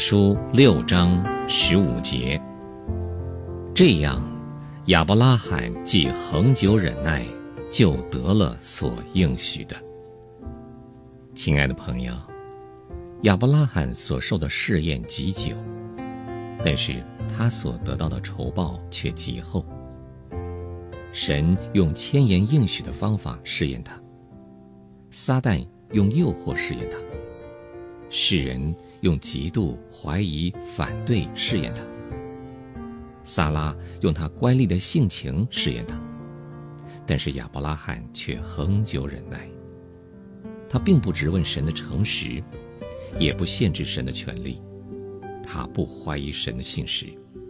书6章15节。这样，亚伯拉罕既恒久忍耐，就得了所应许的。亲爱的朋友，亚伯拉罕所受的试验极久，但是他所得到的酬报却极厚。神用千言应许的方法试验他，撒旦用诱惑试验他，世人用嫉妒、怀疑、反对试验他，撒拉用他乖戾的性情试验他，但是亚伯拉罕却恒久忍耐。他并不质问神的诚实，也不限制神的权利，他不怀疑神的信实，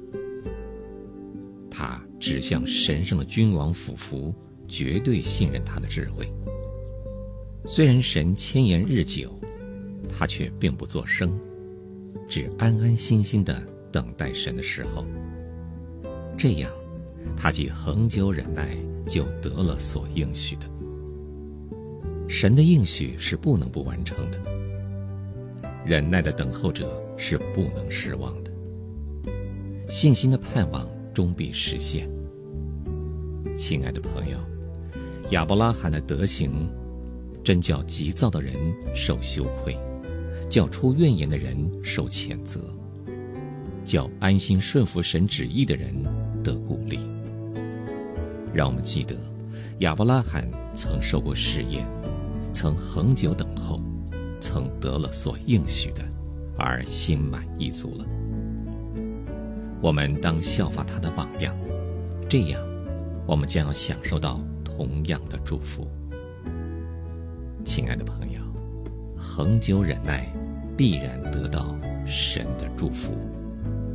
他只向神圣的君王俯伏，绝对信任他的智慧。虽然神千言日久，他却并不作声，只安安心心地等待神的时候。这样，他既恒久忍耐，就得了所应许的。神的应许是不能不完成的，忍耐的等候者是不能失望的，信心的盼望终必实现。亲爱的朋友，亚伯拉罕的德行真叫急躁的人受羞愧，叫出怨言的人受谴责，叫安心顺服神旨意的人得鼓励。让我们记得，亚伯拉罕曾受过试验，曾恒久等候，曾得了所应许的，而心满意足了。我们当效法他的榜样，这样我们将要享受到同样的祝福。亲爱的朋友，恒久忍耐必然得到神的祝福。